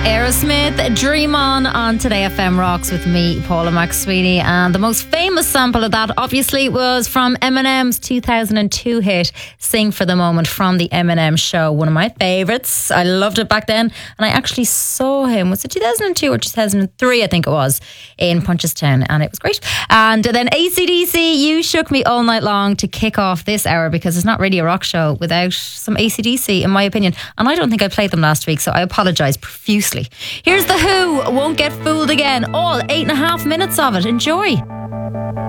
Aerosmith, Dream On Today FM Rocks with me, Paula McSweeney. And the most famous sample of that obviously was from Eminem's 2002 hit Sing for the Moment from the Eminem Show. One of my favourites. I loved it back then, and I actually saw him, was it 2002 or 2003 I think it was, in Punchestown, and it was great. And then AC/DC, You Shook Me All Night Long, to kick off this hour, because it's not really a rock show without some AC/DC, in my opinion. And I don't think I played them last week, so I apologise profusely. Here's The Who, Won't Get Fooled Again. All 8.5 minutes of it. Enjoy.